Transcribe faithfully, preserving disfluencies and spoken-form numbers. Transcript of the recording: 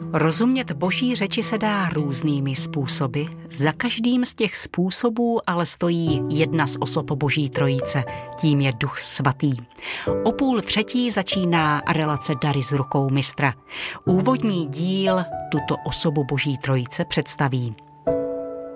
Rozumět Boží řeči se dá různými způsoby. Za každým z těch způsobů ale stojí jedna z osob Boží trojice, tím je Duch Svatý. O půl třetí začíná relace Dary z rukou mistra. Úvodní díl tuto osobu Boží trojice představí